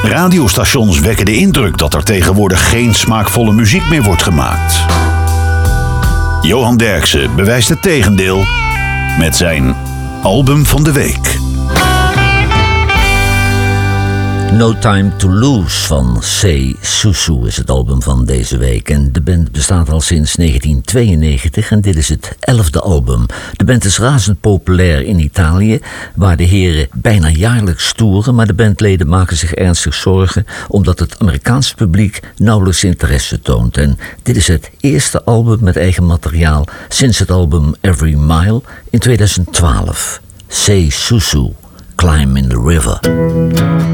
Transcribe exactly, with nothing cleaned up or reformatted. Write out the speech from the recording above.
Radiostations wekken de indruk dat er tegenwoordig geen smaakvolle muziek meer wordt gemaakt. Johan Derksen bewijst het tegendeel met zijn album van de week. No Time to Lose van Say Susu is het album van deze week. En de band bestaat al sinds negentien tweeënnegentig en dit is het elfde album. De band is razend populair in Italië, waar de heren bijna jaarlijks toeren, maar de bandleden maken zich ernstig zorgen omdat het Amerikaanse publiek nauwelijks interesse toont. En dit is het eerste album met eigen materiaal sinds het album Every Mile in tweeduizend twaalf. Say Susu, Climb in the River.